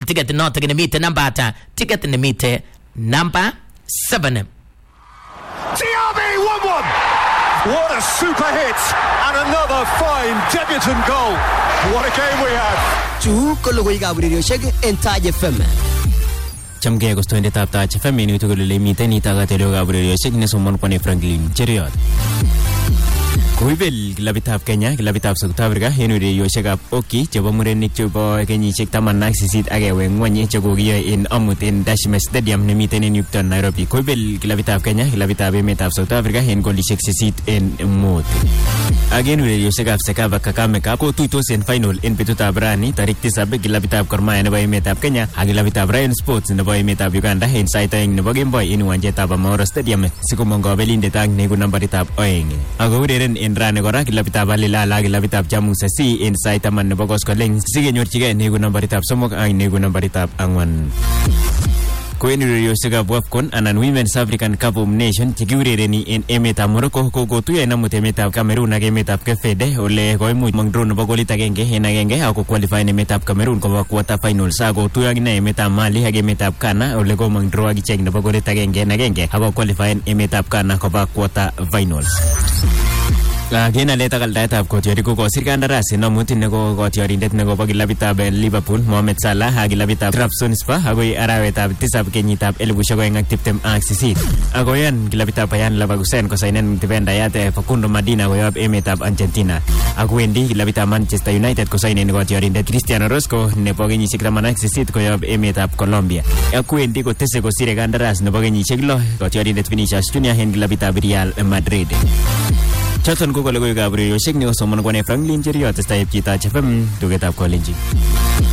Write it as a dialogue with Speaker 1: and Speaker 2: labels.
Speaker 1: ticket noto kinemite namba ata ticket nemite namba 7.
Speaker 2: TRB 1-1. What a super hit and another fine debutant goal. What a game we had.
Speaker 3: Chu kologoikab urerioshek en Taj FM.
Speaker 4: Chamgei kostoindetab Taj FM en yutok ole miten itakateriokab urerioshek nesomon kwane Franklin Cheriot. Kuibel kilabitab Kenya, kilabitab South Africa en urerioshekab hockey chebo murenik chebo kenyisiek 18 akewe ngwony chekokiyoe en amut en Dashmesh Stadium nemiten en Yukton, Nairobi. Kuibel kilabitab Kenya, kilabitab emetab South Africa en golisiek 8 en mut. Ak en urerioshekab Sekava Kakame Cup kotuitos en final en betutab rani tarik 7 kilabitab Gor Mahia nebo emetab Kenya ak kilabitab Rayon Sports nebo emetab Uganda en sait aeng nebo kemboi en uwanjetab Amahoro Stadium sikomong kabelindet ak neiku nambaritab 2. Ako ureren en rani kora kilabitab Al Hilal ak kilabitab Jamusa C en sait 10 nebo koskoleng sikenyorchigei neiku nambaritab 3 ak neiku nambaritab 4. Kwen urerioshekab WAFCON anan Women's African Cup of Nations chekiurereni en emetab Morocco kokotuyo en amut emetab Cameroon ak emetab Cape Verde ole koimuch mong draw nebo golit agenge en agenge ako qualify en emetab Cameroon koba quarter finals. Akotuyo ak ine emetab Mali ak emetab Ghana ole komong draw ak ichek nebo golit agenge en agenge ako qualify en emetab Ghana koba quarter finals. Kena leta kaldaetab kotiori kokosir kandaras en amut neko kotiorindet nekobo kilabitab Liverpool Mohamed Salah ak kilabitab Trabzonspor agoi arawetab 7 kenyitab 2028. Akoyan kilabitab Bayern Leverkusen kosainen defendayat Facundo Medina koyob emetab Argentina. Akwendi kilabitab Manchester United kosainen kotiorindet Cristiano Rosco nebo kenyisiek 18 koyob emetab Colombia. Akwendi kotese kosire kandaras nebo kenyisiek 6 kotiorindet Vinicius Junior en kilabitab Real Madrid. Choton ko kolegoikab urerioshek nekosomon kwane Franklin Cheriot testai Taj FM tugetab Kolenjin.